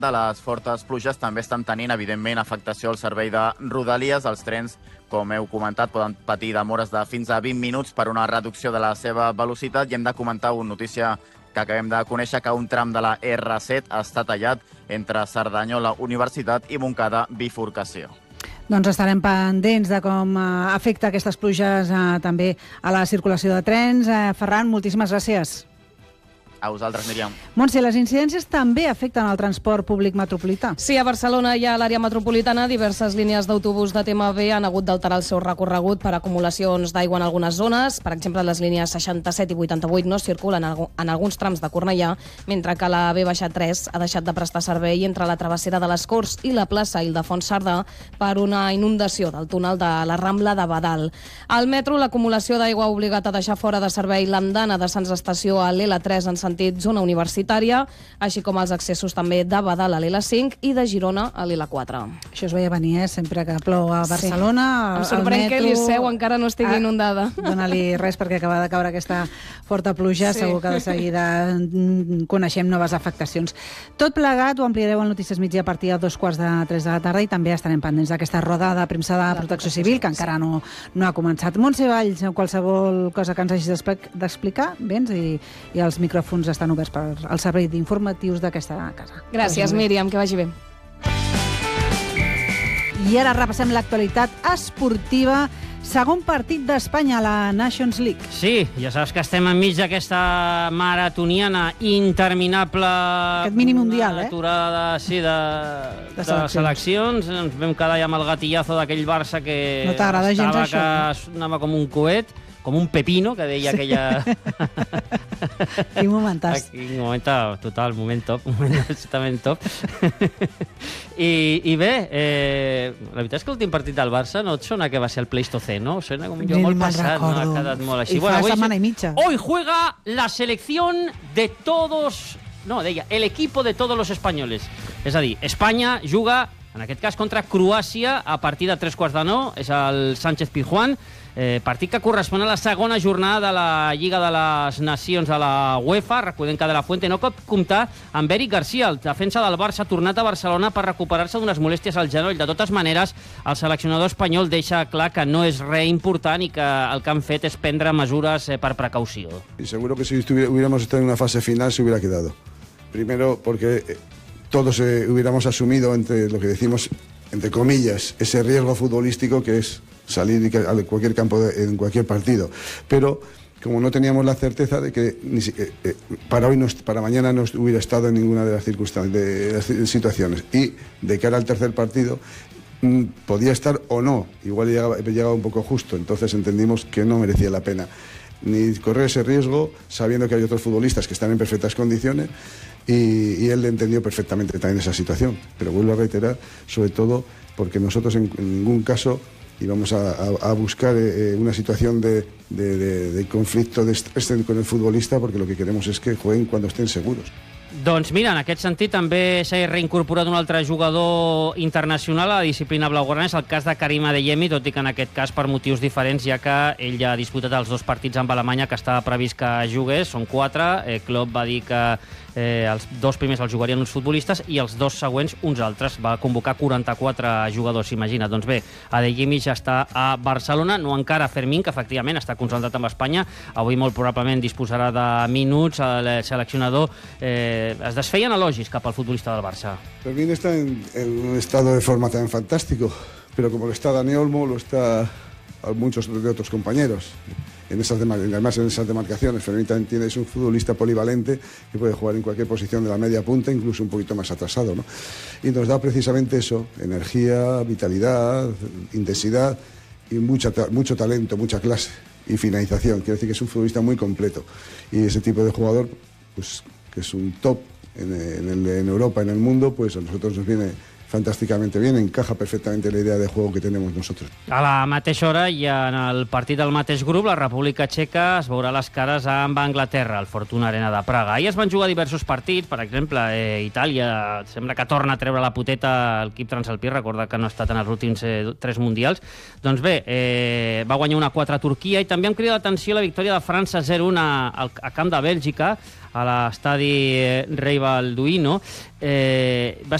de les fortes pluges també estan tenint, evidentment, afectació al servei de Rodalies. Els trens, com heu comentat, poden patir demores de fins a 20 minuts per una reducció de la seva velocitat. I hem de comentar una notícia que acabem de conèixer, que un tram de la R7 està tallat entre Cerdanyola, Universitat i Montcada, bifurcació. Doncs estarem pendents de com afecta aquestes pluges també a la circulació de trens. Ferran, moltíssimes gràcies. A vosaltres, Míriam. Montse, les incidències també afecten el transport públic metropolità. Sí, a Barcelona i a l'àrea metropolitana diverses línies d'autobús de TMB han hagut d'alterar el seu recorregut per acumulacions d'aigua en algunes zones. Per exemple, les línies 67 i 88 no circulen en alguns trams de Cornellà, mentre que la B-3 ha deixat de prestar servei entre la travessera de les Corts i la plaça Ildefons Cerdà per una inundació del túnel de la Rambla de Badal. Al metro, l'acumulació d'aigua ha obligat a deixar fora de servei l'andana de Sants Estació a l'L3 en sentit zona universitària, així com els accessos també de Badal a l'L5 i de Girona a l'L4. Això es veia venir, sempre que plou a Barcelona. Sí. Em sorprèn que Liceu encara no estigui inundada. Dóna-li res perquè acaba de caure aquesta forta pluja, sí. Segur que de seguida coneixem noves afectacions. Tot plegat ho ampliareu al Notícies Migdia a partir de 2:45 de la tarda i també estarem pendents d'aquesta roda de premsa de Protecció Civil, que encara no ha començat. Montse Valls, qualsevol cosa que ens hagis d'explicar, vens i els micròfons estan oberts per al servei d'informatius d'aquesta casa. Gràcies, Míriam, que vagi bé. I ara repassem l'actualitat esportiva. Segon partit d'Espanya a la Nations League. Sí, ja saps que estem enmig d'aquesta maratoniana interminable... Aquest mini mundial, aturada, sí, de seleccions. Ens vam quedar ja amb el gatillazo d'aquell Barça que no t'agrada gens estava això, que anava com un coet, com un pepino, que deia aquella... Quin momentàs. Quin moment total, moment top, moment absolutament top. I bé, la veritat és que l'últim partit del Barça no et sona que va ser el Pleistoceno, no? Sona com un joc molt passat, no? Ha quedat molt així. I fa setmana i mitja. Hoy juega la selección de todos... No, deia, el equipo de todos los españoles. És a dir, Espanya juga, en aquest cas, contra Croàcia a partir de 3:15, és el Sánchez Pizjuán, partit que correspon a la segona jornada de la Lliga de les Nacions de la UEFA. Recordem que De La Fuente no pot comptar amb Eric Garcia, el defensa del Barça, ha tornat a Barcelona per recuperar-se d'unes molèsties al genoll. De totes maneres, el seleccionador espanyol deixa clar que no és res important i que el que han fet és prendre mesures per precaució. Y seguro que si hubiéramos estado en una fase final se hubiera quedado. Primero porque todos hubiéramos asumido, entre lo que decimos, entre comillas, ese riesgo futbolístico que es salir a cualquier campo en cualquier partido. Pero como no teníamos la certeza de que para mañana no hubiera estado en ninguna de las circunstancias, de las situaciones, y de cara al tercer partido podía estar o no, igual llegaba un poco justo, entonces entendimos que no merecía la pena ni correr ese riesgo, sabiendo que hay otros futbolistas que están en perfectas condiciones, y él entendió perfectamente también esa situación. Pero vuelvo a reiterar, sobre todo porque nosotros en ningún caso íbamos a buscar una situación de conflicto, de estrés con el futbolista, porque lo que queremos es que jueguen cuando estén seguros. Doncs mira, en aquest sentit també s'ha reincorporat un altre jugador internacional a la disciplina blaugrana, és el cas de Karim Adeyemi, tot i que en aquest cas per motius diferents, ja que ell ja ha disputat els 2 partits amb Alemanya que estava previst que jugués, són 4. Klopp va dir que els 2 primers els jugarien uns futbolistes i els 2 següents uns altres. Va convocar 44 jugadors, imagina. Doncs bé, Adeyemi ja està a Barcelona, no encara Fermín, que efectivament està concentrat amb Espanya. Avui molt probablement disposarà de minuts. El seleccionador es desfeien elogis cap al futbolista del Barça. Fermín está en un estado de forma tan fantástico, pero como lo está Dani Olmo, lo está muchos de otros compañeros. Además en esas demarcaciones, Fermín también es un futbolista polivalente que puede jugar en cualquier posición de la media punta, incluso un poquito más atrasado, ¿no? Y nos da precisamente eso, energía, vitalidad, intensidad y mucho talento, mucha clase y finalización. Quiero decir que es un futbolista muy completo, y ese tipo de jugador, pues que es un top en Europa, en el mundo, pues a nosotros nos viene fantásticamente bien, encaja perfectamente la idea de juego que tenemos nosotros. A la mateixa hora i en el partit del mateix grup, la República Txeca es veurà les cares amb Anglaterra, al Fortuna Arena de Praga. Ahir es van jugar diversos partits, per exemple, Itàlia sembla que torna a treure la poteta al l'equip transalpí, recorda que no ha estat en els últims 3 mundials. Doncs bé, va guanyar 1-4 a Turquia i també em crida l'atenció la victòria de França 0-1 a camp de Bèlgica, a l'estadi Rei Balduino. Va